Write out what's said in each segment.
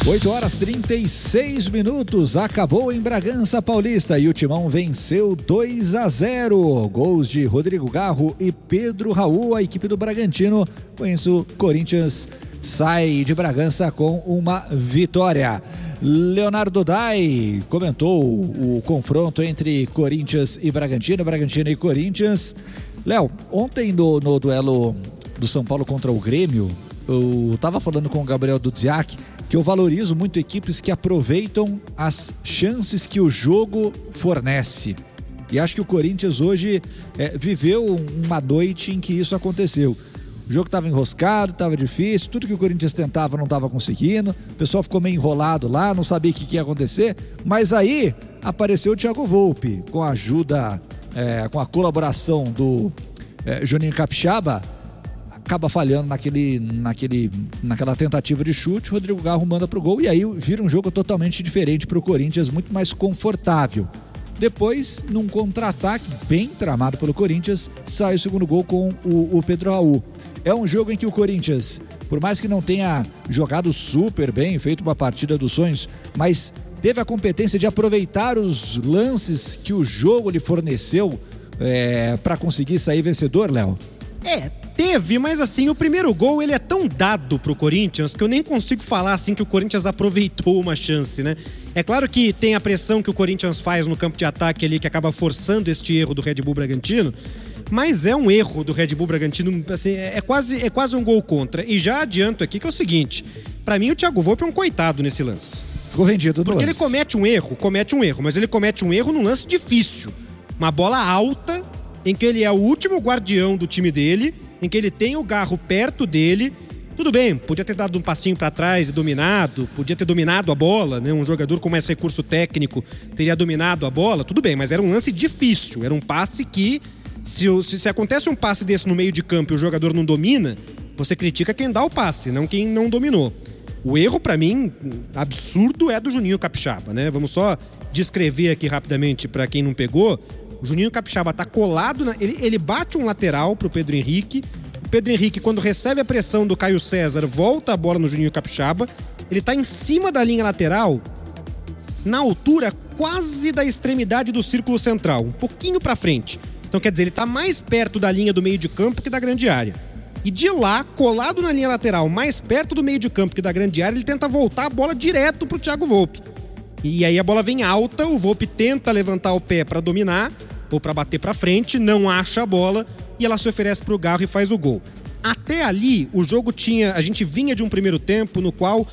8h36, acabou em Bragança Paulista e o Timão venceu 2-0. Gols de Rodrigo Garro e Pedro Raul, a equipe do Bragantino. Com isso, Corinthians sai de Bragança com uma vitória. Leonardo Dai comentou o confronto entre Corinthians e Bragantino e Corinthians. Léo, ontem no duelo do São Paulo contra o Grêmio, eu estava falando com o Gabriel Dudziak que eu valorizo muito equipes que aproveitam as chances que o jogo fornece. E acho que o Corinthians hoje viveu uma noite em que isso aconteceu. O jogo estava enroscado, estava difícil, tudo que o Corinthians tentava não estava conseguindo, o pessoal ficou meio enrolado lá, não sabia o que ia acontecer, mas aí apareceu o Thiago Volpi, com a ajuda, com a colaboração do Juninho Capixaba, acaba falhando naquela tentativa de chute, Rodrigo Garro manda pro gol e aí vira um jogo totalmente diferente pro Corinthians, muito mais confortável. Depois, num contra-ataque bem tramado pelo Corinthians, sai o segundo gol com o Pedro Raul. É um jogo em que o Corinthians, por mais que não tenha jogado super bem, feito uma partida dos sonhos, mas teve a competência de aproveitar os lances que o jogo lhe forneceu para conseguir sair vencedor, Léo? Teve, mas assim, o primeiro gol ele é tão dado pro Corinthians que eu nem consigo falar assim que o Corinthians aproveitou uma chance, né? É claro que tem a pressão que o Corinthians faz no campo de ataque ali que acaba forçando este erro do Red Bull Bragantino, mas é um erro do Red Bull Bragantino, assim, é quase um gol contra. E já adianto aqui que é o seguinte, pra mim o Thiago Volpi é um coitado nesse lance. Ficou vendido no lance. Porque ele comete um erro, mas ele comete um erro num lance difícil. Uma bola alta, em que ele é o último guardião do time dele, em que ele tem o Garro perto dele. Tudo bem, podia ter dado um passinho para trás e dominado, podia ter dominado a bola, né? Um jogador com mais recurso técnico teria dominado a bola, tudo bem, mas era um lance difícil, era um passe que, se acontece um passe desse no meio de campo e o jogador não domina, você critica quem dá o passe, não quem não dominou. O erro, para mim, absurdo é do Juninho Capixaba, né? Vamos só descrever aqui rapidamente para quem não pegou. O Juninho Capixaba tá colado, ele bate um lateral pro Pedro Henrique. O Pedro Henrique, quando recebe a pressão do Caio César, volta a bola no Juninho Capixaba. Ele tá em cima da linha lateral, na altura quase da extremidade do círculo central, um pouquinho pra frente. Então quer dizer, ele tá mais perto da linha do meio de campo que da grande área. E de lá, colado na linha lateral, mais perto do meio de campo que da grande área, ele tenta voltar a bola direto pro Thiago Volpi. E aí a bola vem alta, o Volpi tenta levantar o pé para dominar ou para bater para frente, não acha a bola e ela se oferece para o Garro e faz o gol. Até ali, o jogo a gente vinha de um primeiro tempo no qual,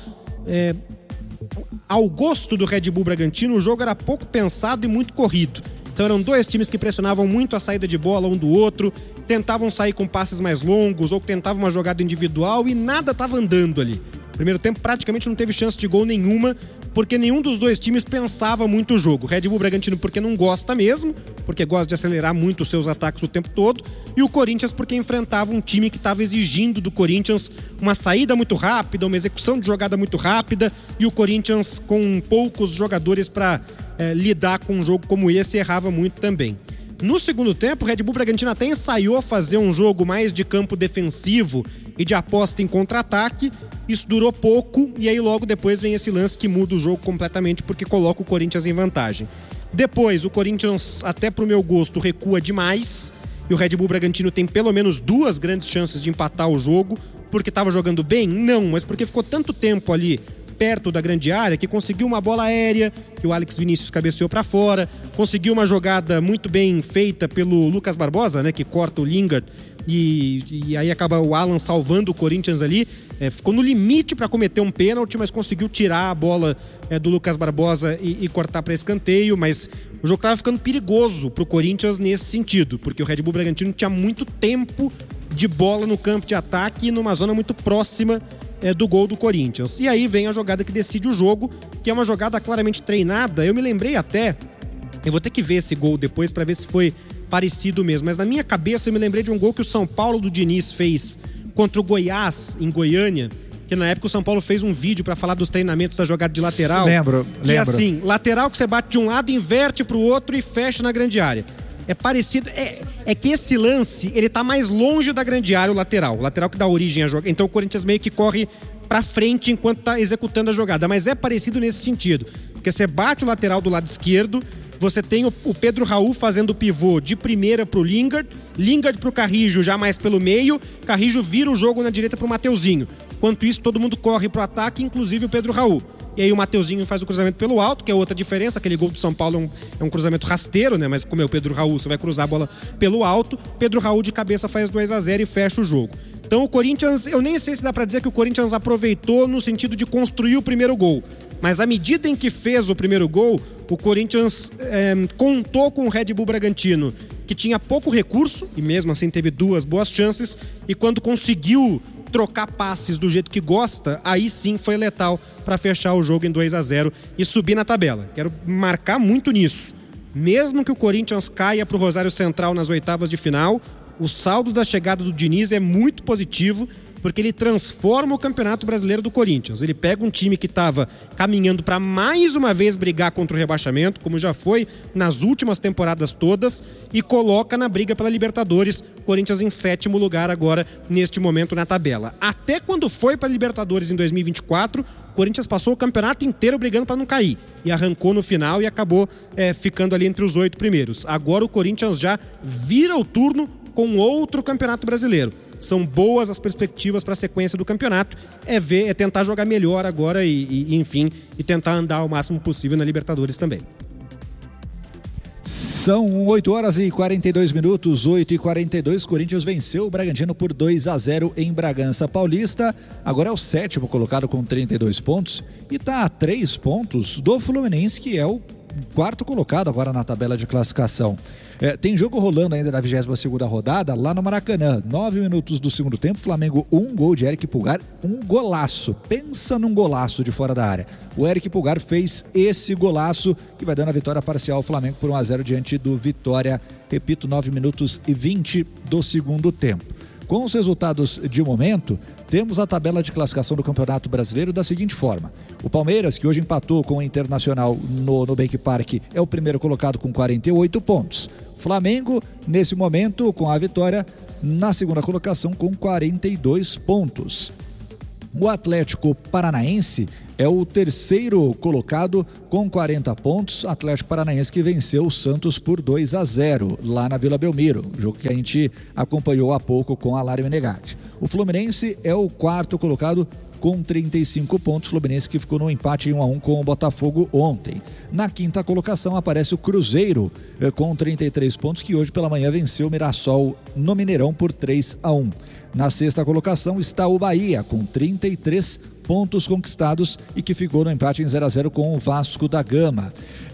ao gosto do Red Bull Bragantino, o jogo era pouco pensado e muito corrido. Então eram dois times que pressionavam muito a saída de bola um do outro, tentavam sair com passes mais longos ou tentavam uma jogada individual e nada estava andando ali. Primeiro tempo praticamente não teve chance de gol nenhuma, porque nenhum dos dois times pensava muito o jogo. Red Bull Bragantino porque não gosta mesmo, porque gosta de acelerar muito os seus ataques o tempo todo, e o Corinthians porque enfrentava um time que estava exigindo do Corinthians uma saída muito rápida, uma execução de jogada muito rápida, e o Corinthians com poucos jogadores para lidar com um jogo como esse errava muito também. No segundo tempo, o Red Bull Bragantino até ensaiou fazer um jogo mais de campo defensivo e de aposta em contra-ataque. Isso durou pouco e aí logo depois vem esse lance que muda o jogo completamente porque coloca o Corinthians em vantagem. Depois, o Corinthians, até pro meu gosto, recua demais e o Red Bull Bragantino tem pelo menos duas grandes chances de empatar o jogo. Porque estava jogando bem? Não, mas porque ficou tanto tempo ali perto da grande área que conseguiu uma bola aérea que o Alex Vinícius cabeceou para fora, conseguiu uma jogada muito bem feita pelo Lucas Barbosa, né, que corta o Lingard e aí acaba o Alan salvando o Corinthians ali, ficou no limite para cometer um pênalti, mas conseguiu tirar a bola do Lucas Barbosa e cortar para escanteio, mas o jogo estava ficando perigoso pro Corinthians nesse sentido, porque o Red Bull Bragantino tinha muito tempo de bola no campo de ataque e numa zona muito próxima do gol do Corinthians. E aí vem a jogada que decide o jogo, que é uma jogada claramente treinada. Eu me lembrei até, eu vou ter que ver esse gol depois para ver se foi parecido mesmo, mas na minha cabeça eu me lembrei de um gol que o São Paulo do Diniz fez contra o Goiás, em Goiânia, que na época o São Paulo fez um vídeo para falar dos treinamentos da jogada de lateral. Lembro. É assim, lateral que você bate de um lado, inverte pro outro e fecha na grande área. É parecido, é que esse lance, ele tá mais longe da grande área, o lateral que dá origem à jogada. Então o Corinthians meio que corre para frente enquanto está executando a jogada, mas é parecido nesse sentido, porque você bate o lateral do lado esquerdo, você tem o Pedro Raul fazendo o pivô de primeira pro Lingard pro Carrijo já mais pelo meio, Carrijo vira o jogo na direita pro Mateuzinho. Enquanto isso, todo mundo corre pro ataque, inclusive o Pedro Raul. E aí o Mateuzinho faz o cruzamento pelo alto, que é outra diferença. Aquele gol do São Paulo é um cruzamento rasteiro, né? Mas como é o Pedro Raul, você vai cruzar a bola pelo alto. Pedro Raul de cabeça faz 2-0 e fecha o jogo. Então o Corinthians, eu nem sei se dá pra dizer que o Corinthians aproveitou no sentido de construir o primeiro gol. Mas à medida em que fez o primeiro gol, o Corinthians contou com o Red Bull Bragantino, que tinha pouco recurso, e mesmo assim teve 2 boas chances, e quando conseguiu trocar passes do jeito que gosta, aí sim foi letal para fechar o jogo em 2-0 e subir na tabela. Quero marcar muito nisso. Mesmo que o Corinthians caia para o Rosário Central nas oitavas de final, o saldo da chegada do Diniz é muito positivo, porque ele transforma o Campeonato Brasileiro do Corinthians. Ele pega um time que estava caminhando para mais uma vez brigar contra o rebaixamento, como já foi nas últimas temporadas todas, e coloca na briga pela Libertadores. Corinthians em 7º lugar agora, neste momento na tabela. Até quando foi para a Libertadores em 2024, o Corinthians passou o campeonato inteiro brigando para não cair. E arrancou no final e acabou ficando ali entre os 8 primeiros. Agora o Corinthians já vira o turno com outro Campeonato Brasileiro. São boas as perspectivas para a sequência do campeonato. É tentar jogar melhor agora enfim, e tentar andar o máximo possível na Libertadores também. São 8 horas e 42 minutos, 8h42. Corinthians venceu o Bragantino por 2-0 em Bragança Paulista. Agora é o 7º colocado com 32 pontos e está a 3 pontos do Fluminense, que é o 4º colocado agora na tabela de classificação. Tem jogo rolando ainda da 22ª rodada lá no Maracanã. 9 minutos do segundo tempo, Flamengo 1 gol de Eric Pulgar, um golaço. Pensa num golaço de fora da área. O Eric Pulgar fez esse golaço que vai dando a vitória parcial ao Flamengo por 1-0 diante do Vitória. Repito, 9 minutos e 20 do segundo tempo. Com os resultados de momento, temos a tabela de classificação do Campeonato Brasileiro da seguinte forma: o Palmeiras, que hoje empatou com o Internacional no Nubank Park, é o primeiro colocado com 48 pontos. Flamengo, nesse momento, com a vitória, na segunda colocação com 42 pontos. O Atlético Paranaense é o terceiro colocado com 40 pontos. Atlético Paranaense que venceu o Santos por 2-0 lá na Vila Belmiro, jogo que a gente acompanhou há pouco com a Lari Menegatti. O Fluminense é o quarto colocado com 35 pontos, Fluminense que ficou no empate em 1-1 com o Botafogo ontem. Na quinta colocação aparece o Cruzeiro com 33 pontos, que hoje pela manhã venceu o Mirassol no Mineirão por 3-1. Na sexta colocação está o Bahia com 33 pontos conquistados e que ficou no empate em 0-0 com o Vasco da Gama.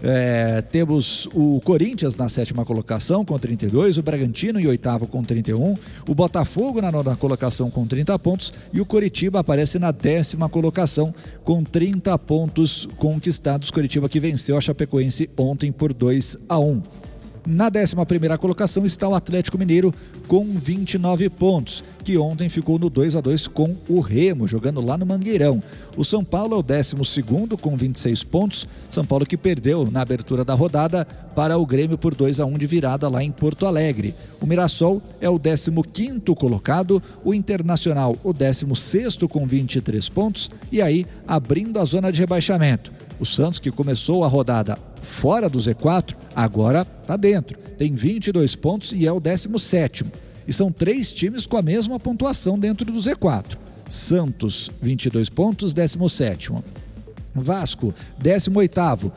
Temos o Corinthians na sétima colocação com 32, o Bragantino em oitavo com 31, o Botafogo na nona colocação com 30 pontos e o Coritiba aparece na 10ª colocação com 30 pontos conquistados. Coritiba que venceu a Chapecoense ontem por 2-1. Na 11ª colocação está o Atlético Mineiro com 29 pontos, que ontem ficou no 2-2 com o Remo, jogando lá no Mangueirão. O São Paulo é o 12º com 26 pontos, São Paulo que perdeu na abertura da rodada para o Grêmio por 2-1 de virada lá em Porto Alegre. O Mirassol é o 15º colocado, o Internacional o 16º com 23 pontos e aí abrindo a zona de rebaixamento. O Santos, que começou a rodada fora do Z4, agora está dentro. Tem 22 pontos e é o 17º. E são 3 times com a mesma pontuação dentro do Z4. Santos, 22 pontos, 17º. Vasco, 18º,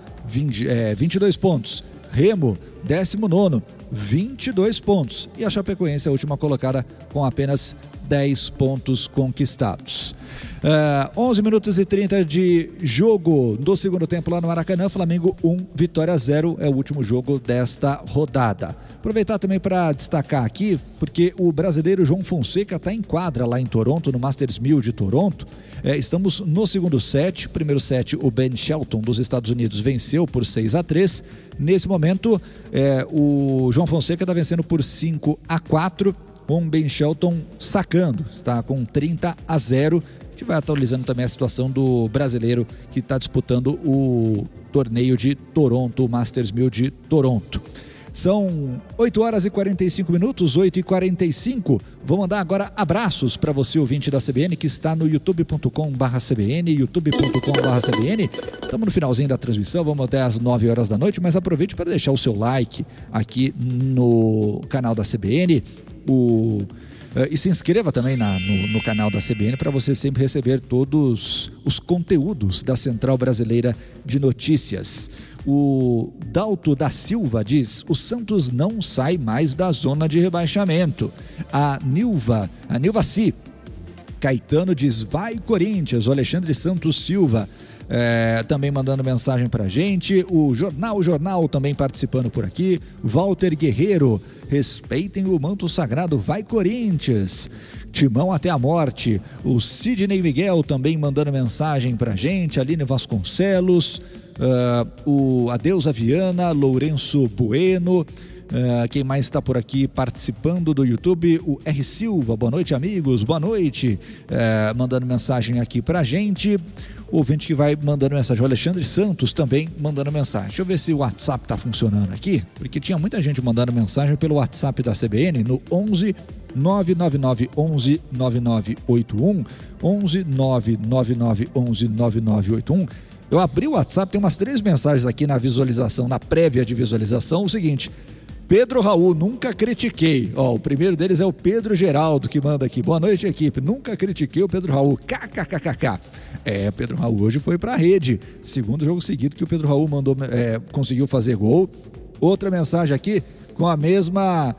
22 pontos. Remo, 19º, 22 pontos. E a Chapecoense, a última colocada, com apenas 10 pontos conquistados. 11 minutos e 30 de jogo do segundo tempo lá no Maracanã. Flamengo 1, Vitória 0 é o último jogo desta rodada. Aproveitar também para destacar aqui, porque o brasileiro João Fonseca está em quadra lá em Toronto, no Masters 1000 de Toronto. Estamos no segundo set. Primeiro set, o Ben Shelton dos Estados Unidos venceu por 6-3. Nesse momento, o João Fonseca está vencendo por 5-4. Com Ben Shelton sacando, está com 30-0. A gente vai atualizando também a situação do brasileiro que está disputando o torneio de Toronto, o Masters 1000 de Toronto. São 8 horas e 45 minutos, 8h45. Vou mandar agora abraços para você, ouvinte da CBN, que está no youtube.com/CBN, youtube.com/CBN. Estamos no finalzinho da transmissão, vamos até às 9 horas da noite, mas aproveite para deixar o seu like aqui no canal da CBN, e se inscreva também no canal da CBN para você sempre receber todos os conteúdos da Central Brasileira de Notícias. O Dalto da Silva diz: o Santos não sai mais da zona de rebaixamento. A Nilva Si Caetano diz: vai Corinthians. O Alexandre Santos Silva também mandando mensagem pra gente. O Jornal também participando por aqui. Walter Guerreiro: respeitem o manto sagrado, vai Corinthians. Timão até a morte. O Sidney Miguel também mandando mensagem pra gente. Aline Vasconcelos, o Adeus Viana, Lourenço Bueno. Quem mais está por aqui participando do YouTube? O R. Silva, boa noite, amigos, boa noite, mandando mensagem aqui pra gente. O ouvinte que vai mandando mensagem, o Alexandre Santos também mandando mensagem. Deixa eu ver se o WhatsApp tá funcionando aqui, porque tinha muita gente mandando mensagem pelo WhatsApp da CBN no 11 999 11 9981, 11 999 11 9981. Eu abri o WhatsApp, tem umas 3 mensagens aqui na visualização, na prévia de visualização, o seguinte: Pedro Raul, nunca critiquei. O primeiro deles é o Pedro Geraldo, que manda aqui: boa noite, equipe, nunca critiquei o Pedro Raul, kkkk. Pedro Raul hoje foi pra rede, segundo jogo seguido que o Pedro Raul conseguiu fazer gol. Outra mensagem aqui com a mesma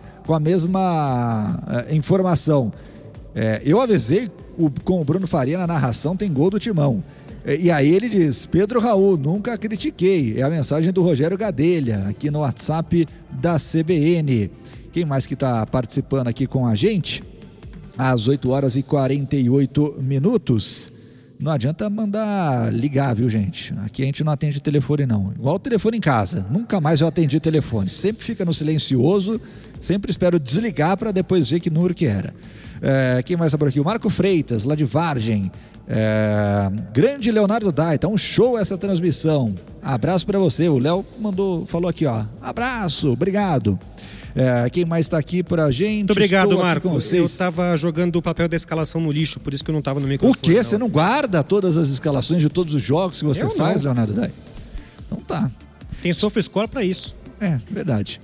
informação. Eu avisei com o Bruno Faria na narração, tem gol do Timão. E aí ele diz: Pedro Raul, nunca critiquei. É a mensagem do Rogério Gadelha, aqui no WhatsApp da CBN. Quem mais que está participando aqui com a gente? Às 8 horas e 48 minutos. Não adianta mandar ligar, viu, gente? Aqui a gente não atende telefone, não. Igual o telefone em casa. Nunca mais eu atendi telefone. Sempre fica no silencioso. Sempre espero desligar para depois ver que número que era. Quem mais está por aqui? O Marco Freitas, lá de Vargem. Grande Leonardo Dai, tá um show essa transmissão. Abraço para você. O Léo falou aqui, ó. Abraço, obrigado. Quem mais está aqui pra gente? Muito obrigado, Marco. Eu estava jogando o papel da escalação no lixo, por isso que eu não estava no microfone. O quê? Você não guarda todas as escalações de todos os jogos que você faz, Leonardo Dai? Então tá. Tem SofaScore para isso. Verdade.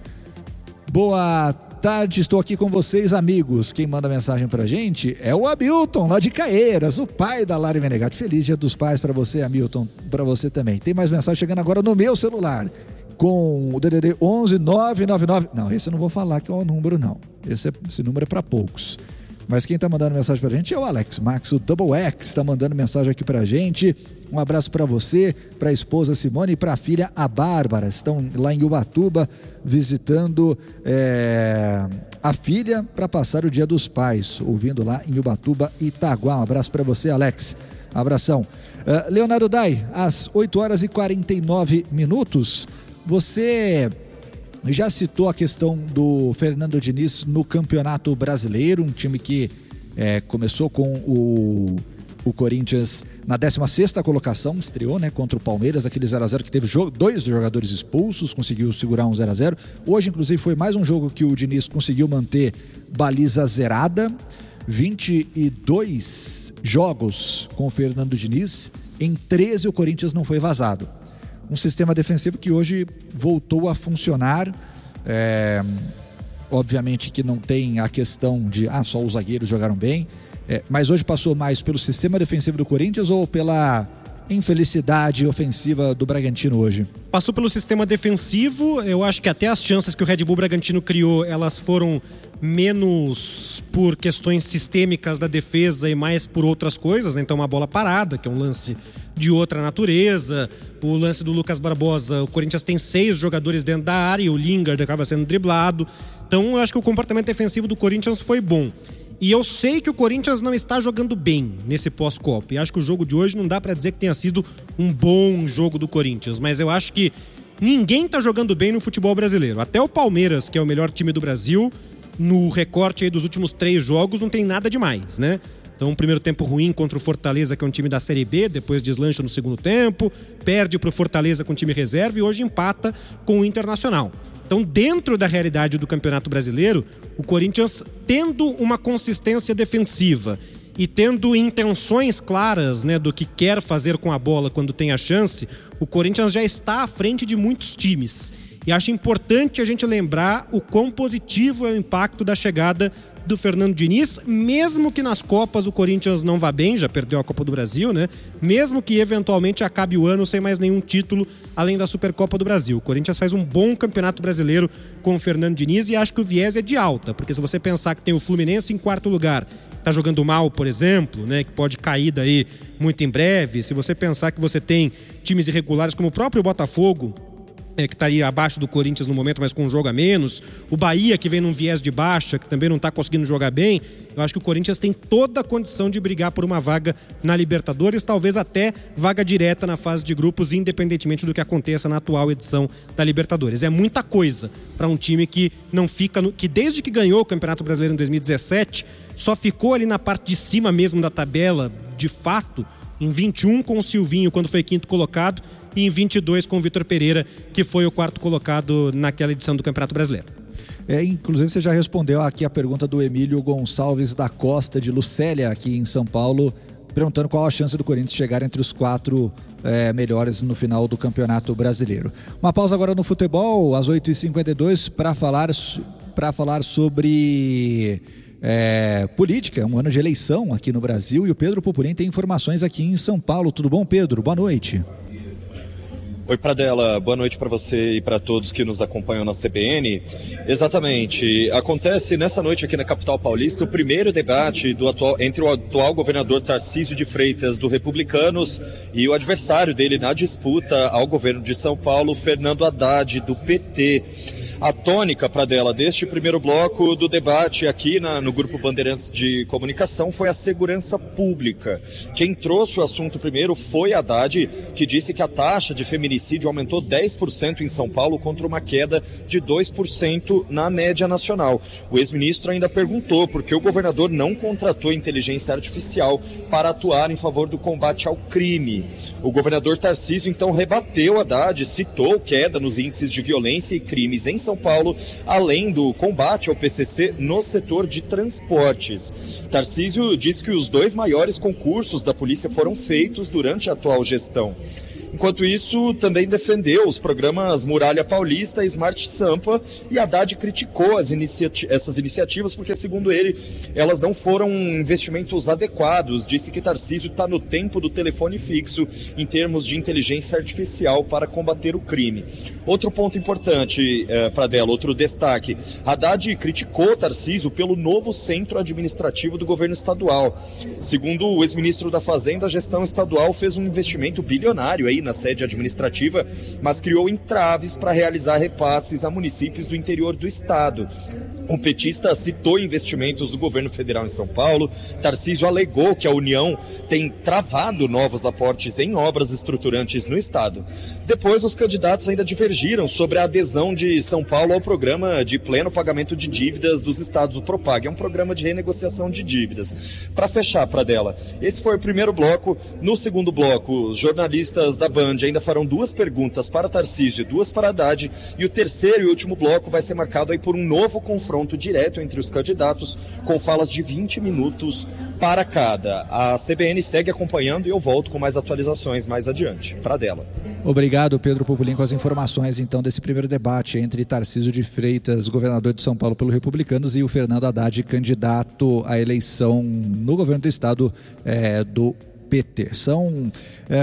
Boa tarde, estou aqui com vocês, amigos. Quem manda mensagem pra gente é o Hamilton, lá de Caieiras, o pai da Lari Menegatti. Feliz Dia dos Pais pra você, Hamilton, pra você também. Tem mais mensagem chegando agora no meu celular, com o DDD 11 999. Não, esse eu não vou falar que é o número, não. Esse número é pra poucos. Mas quem tá mandando mensagem pra gente é o Alex Max, o Double X, tá mandando mensagem aqui pra gente. Um abraço pra você, pra esposa Simone e pra filha a Bárbara. Estão lá em Ubatuba visitando a filha para passar o Dia dos Pais, ouvindo lá em Ubatuba, Itaguá. Um abraço pra você, Alex. Abração. Leonardo Dai, às 8 horas e 49 minutos, você já citou a questão do Fernando Diniz no Campeonato Brasileiro, um time que começou com o Corinthians na 16ª colocação, estreou contra o Palmeiras, aquele 0x0 que teve 2 jogadores expulsos, conseguiu segurar um 0x0. Hoje, inclusive, foi mais um jogo que o Diniz conseguiu manter baliza zerada. 22 jogos com o Fernando Diniz, em 13 o Corinthians não foi vazado. Um sistema defensivo que hoje voltou a funcionar. Obviamente que não tem a questão de só os zagueiros jogaram bem, mas hoje passou mais pelo sistema defensivo do Corinthians ou pela infelicidade ofensiva do Bragantino hoje? Passou pelo sistema defensivo. Eu acho que até as chances que o Red Bull Bragantino criou, elas foram menos por questões sistêmicas da defesa e mais por outras coisas, Então uma bola parada, que é um lance de outra natureza. O lance do Lucas Barbosa, o Corinthians tem 6 jogadores dentro da área e o Lingard acaba sendo driblado. Então eu acho que o comportamento defensivo do Corinthians foi bom. E eu sei que o Corinthians não está jogando bem nesse pós-Copa. E acho que o jogo de hoje não dá para dizer que tenha sido um bom jogo do Corinthians. Mas eu acho que ninguém está jogando bem no futebol brasileiro. Até o Palmeiras, que é o melhor time do Brasil, no recorte aí dos últimos 3 jogos, não tem nada demais, Então, um primeiro tempo ruim contra o Fortaleza, que é um time da Série B, depois deslancha no segundo tempo, perde para o Fortaleza com time reserva e hoje empata com o Internacional. Então, dentro da realidade do Campeonato Brasileiro, o Corinthians, tendo uma consistência defensiva e tendo intenções claras, né, do que quer fazer com a bola quando tem a chance, o Corinthians já está à frente de muitos times. E acho importante a gente lembrar o quão positivo é o impacto da chegada do Fernando Diniz, mesmo que nas Copas o Corinthians não vá bem, já perdeu a Copa do Brasil, né? Mesmo que eventualmente acabe o ano sem mais nenhum título além da Supercopa do Brasil. O Corinthians faz um bom Campeonato Brasileiro com o Fernando Diniz e acho que o viés é de alta, porque se você pensar que tem o Fluminense em quarto lugar, tá jogando mal, por exemplo, né, que pode cair daí muito em breve, se você pensar que você tem times irregulares como o próprio Botafogo, que está aí abaixo do Corinthians no momento, mas com um jogo a menos, o Bahia, que vem num viés de baixa, que também não está conseguindo jogar bem, eu acho que o Corinthians tem toda a condição de brigar por uma vaga na Libertadores, talvez até vaga direta na fase de grupos, independentemente do que aconteça na atual edição da Libertadores. É muita coisa para um time que não fica, que desde que ganhou o Campeonato Brasileiro em 2017, só ficou ali na parte de cima mesmo da tabela, de fato, em 21 com o Silvinho, quando foi quinto colocado, e em 22 com o Vitor Pereira, que foi o quarto colocado naquela edição do Campeonato Brasileiro. Inclusive você já respondeu aqui a pergunta do Emílio Gonçalves da Costa, de Lucélia, aqui em São Paulo, perguntando qual a chance do Corinthians chegar entre os 4 melhores no final do Campeonato Brasileiro. Uma pausa agora no futebol, às 8h52, para falar sobre política, um ano de eleição aqui no Brasil, e o Pedro Pupulim tem informações aqui em São Paulo. Tudo bom, Pedro? Boa noite. Oi, Pradella, boa noite para você e para todos que nos acompanham na CBN. Exatamente, acontece nessa noite aqui na capital paulista o primeiro debate entre o atual governador Tarcísio de Freitas, do Republicanos, e o adversário dele na disputa ao governo de São Paulo, Fernando Haddad, do PT. A tônica, Pradella, deste primeiro bloco do debate aqui no Grupo Bandeirantes de Comunicação foi a segurança pública. Quem trouxe o assunto primeiro foi Haddad, que disse que a taxa de feminicídio aumentou 10% em São Paulo contra uma queda de 2% na média nacional. O ex-ministro ainda perguntou por que o governador não contratou inteligência artificial para atuar em favor do combate ao crime. O governador Tarcísio então rebateu Haddad, citou queda nos índices de violência e crimes em São Paulo, além do combate ao PCC no setor de transportes. Tarcísio disse que os 2 maiores concursos da polícia foram feitos durante a atual gestão. Enquanto isso, também defendeu os programas Muralha Paulista e Smart Sampa, e Haddad criticou essas iniciativas porque, segundo ele, elas não foram investimentos adequados. Disse que Tarcísio está no tempo do telefone fixo em termos de inteligência artificial para combater o crime. Outro ponto importante, Pradella, outro destaque. Haddad criticou Tarcísio pelo novo centro administrativo do governo estadual. Segundo o ex-ministro da Fazenda, a gestão estadual fez um investimento bilionário aí na sede administrativa, mas criou entraves para realizar repasses a municípios do interior do estado. O petista citou investimentos do governo federal em São Paulo. Tarcísio alegou que a União tem travado novos aportes em obras estruturantes no estado. Depois, os candidatos ainda divergiram sobre a adesão de São Paulo ao programa de pleno pagamento de dívidas dos estados, o Propag. É um programa de renegociação de dívidas. Para fechar, Pradella, esse foi o primeiro bloco. No segundo bloco, os jornalistas da Band ainda farão 2 perguntas para Tarcísio e 2 para Haddad. E o terceiro e último bloco vai ser marcado aí por um novo confronto direto entre os candidatos, com falas de 20 minutos para cada. A CBN segue acompanhando e eu volto com mais atualizações mais adiante. Pradella. Obrigado, Pedro Pupulim, com as informações então desse primeiro debate entre Tarcísio de Freitas, governador de São Paulo pelo Republicanos, e o Fernando Haddad, candidato à eleição no governo do estado do PT. São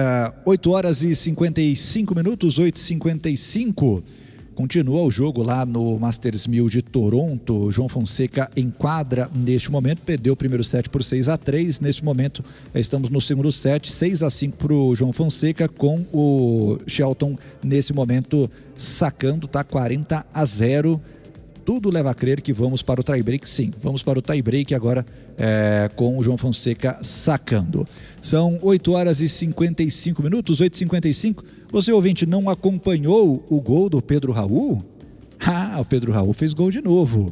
8h55, 8h55. Continua o jogo lá no Masters 1000 de Toronto. João Fonseca enquadra neste momento, perdeu o primeiro set por 6-3. Neste momento estamos no segundo set, 6-5 para o João Fonseca, com o Shelton nesse momento sacando, tá 40-0. Tudo leva a crer que vamos para o tie-break. Sim, vamos para o tie-break agora com o João Fonseca sacando. São 8h55, 8h55. Você, ouvinte, não acompanhou o gol do Pedro Raul? O Pedro Raul fez gol de novo.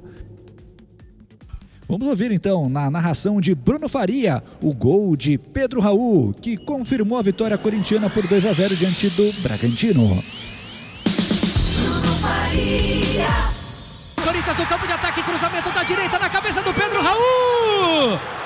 Vamos ouvir então, na narração de Bruno Faria, o gol de Pedro Raul, que confirmou a vitória corintiana por 2-0 diante do Bragantino. Bruno Faria. Corinthians no campo de ataque, cruzamento da direita na cabeça do Pedro Raul.